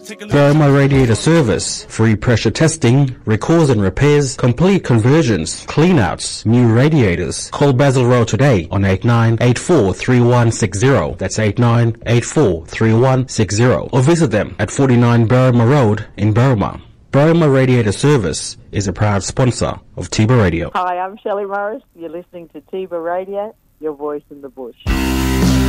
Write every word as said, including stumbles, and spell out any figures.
Berrima Radiator Service, free pressure testing, recalls and repairs, complete conversions, cleanouts, new radiators. Call Basil Road today on eight nine eight four three one six zero. That's eight nine eight four three one six zero. Or visit them at forty-nine Berrima Road in Berrima. Berrima Radiator Service is a proud sponsor of Tiba Radio. Hi, I'm Shelley Morris. You're listening to Tiba Radio, your voice in the bush.